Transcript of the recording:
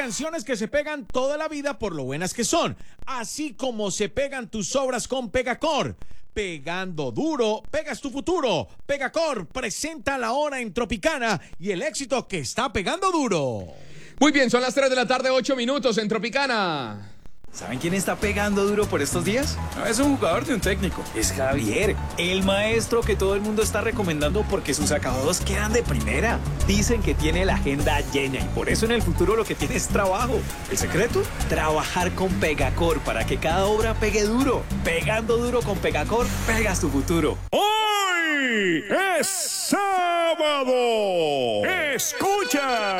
canciones que se pegan toda la vida por lo buenas que son, así como se pegan tus obras con Pegacor. Pegando duro, pegas tu futuro. Pegacor presenta la hora en Tropicana y el éxito que está pegando duro. Muy bien, son las 3 de la tarde, 8 minutos en Tropicana. ¿Saben quién está pegando duro por estos días? No es un jugador de un técnico, es Javier, el maestro que todo el mundo está recomendando porque sus acabados quedan de primera. Dicen que tiene la agenda llena y por eso en el futuro lo que tiene es trabajo. ¿El secreto? Trabajar con Pegacor para que cada obra pegue duro. Pegando duro con Pegacor, pegas tu futuro. ¡Hoy es sábado! ¡Escucha!